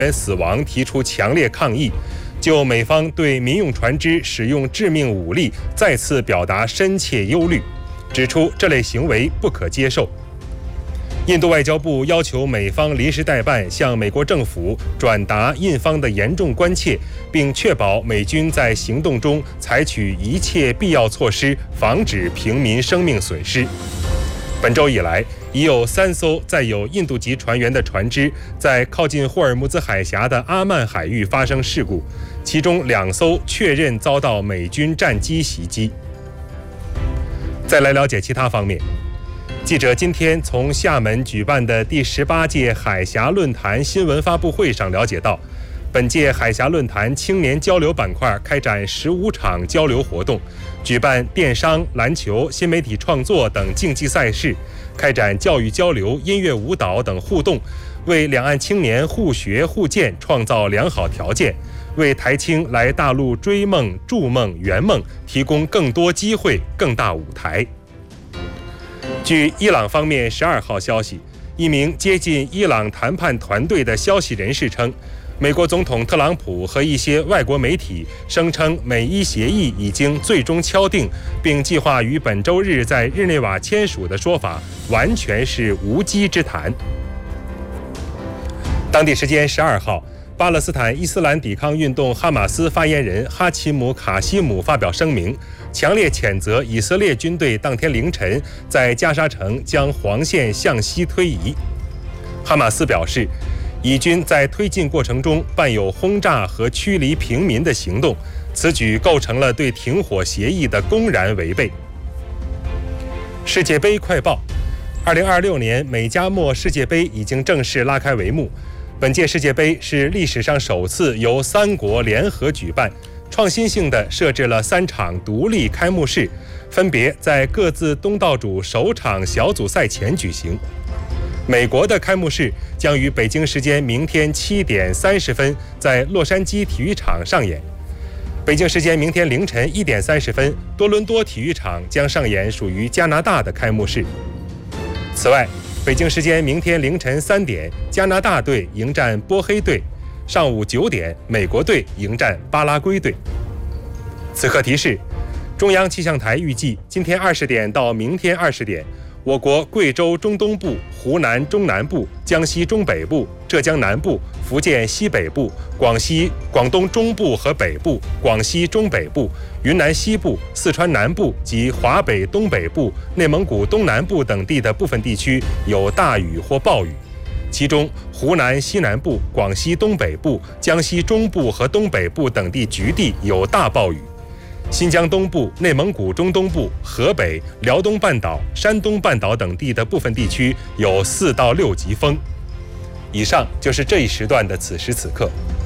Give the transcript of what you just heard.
员死亡提出强烈抗议，就美方对民用船只使用致命武力再次表达深切忧虑，指出这类行为不可接受。印度外交部要求美方临时代办向美国政府转达印方的严重关切，并确保美军在行动中采取一切必要措施，防止平民生命损失。本周以来，已有3艘载有印度籍船员的船只在靠近霍尔木兹海峡的阿曼海域发生事故，其中2艘确认遭到美军战机袭击。再来了解其他方面。记者今天从厦门举办的第18届海峡论坛新闻发布会上了解到，本届海峡论坛青年交流板块开展15场交流活动，举办电商、篮球、新媒体创作等竞技赛事，开展教育交流、音乐舞蹈等互动，为两岸青年互学互鉴创造良好条件，为台青来大陆追梦、筑梦、圆梦提供更多机会、更大舞台。据伊朗方面12号消息，一名接近伊朗谈判团队的消息人士称，美国总统特朗普和一些外国媒体声称美伊协议已经最终敲定，并计划于本周日在日内瓦签署的说法完全是无稽之谈。当地时间12号，巴勒斯坦伊斯兰抵抗运动哈马斯发言人哈奇姆·卡西姆发表声明，强烈谴责以色列军队当天凌晨在加沙城将黄线向西推移。哈马斯表示，以军在推进过程中伴有轰炸和驱离平民的行动，此举构成了对停火协议的公然违背。世界杯快报：2026年美加墨世界杯已经正式拉开帷幕。本届世界杯是历史上首次由3国联合举办，创新性地设置了3场独立开幕式，分别在各自东道主首场小组赛前举行。美国的开幕式将于北京时间明天7点30分在洛杉矶体育场上演。北京时间明天凌晨1点30分，多伦多体育场将上演属于加拿大的开幕式。此外，北京时间明天凌晨3点，加拿大队迎战波黑队；上午9点，美国队迎战巴拉圭队。此刻提示：中央气象台预计今天20点到明天20点，我国贵州中东部、湖南中南部、江西中北部、浙江南部、福建西北部、广东中部和北部、广西中北部、云南西部、四川南部及华北东北部、内蒙古东南部等地的部分地区有大雨或暴雨，其中湖南西南部、广西东北部、江西中部和东北部等地局地有大暴雨。新疆东部、内蒙古中东部、河北、辽东半岛、山东半岛等地的部分地区有4到6级风。以上就是这一时段的此时此刻。